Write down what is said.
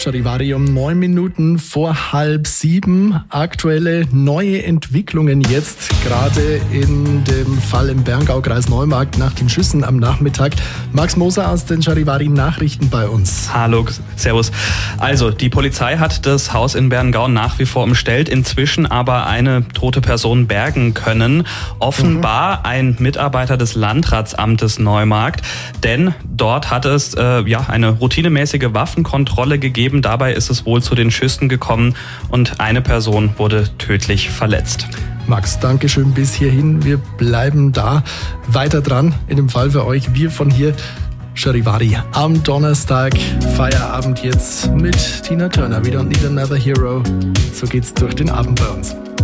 Charivari um 9 Minuten vor 6:30. Aktuelle neue Entwicklungen jetzt, gerade in dem Fall im Berngau-Kreis Neumarkt nach den Schüssen am Nachmittag. Max Moser aus den Charivari-Nachrichten bei uns. Hallo, servus. Also, die Polizei hat das Haus in Berngau nach wie vor umstellt, inzwischen aber eine tote Person bergen können. Offenbar ein Mitarbeiter des Landratsamtes Neumarkt, denn dort hat es eine routinemäßige Waffenkontrolle gegeben. Dabei ist es wohl zu den Schüssen gekommen und eine Person wurde tödlich verletzt. Max, danke schön bis hierhin. Wir bleiben da weiter dran in dem Fall für euch. Wir von hier, Charivari, am Donnerstag, Feierabend jetzt mit Tina Turner. We don't need another hero. So geht's durch den Abend bei uns.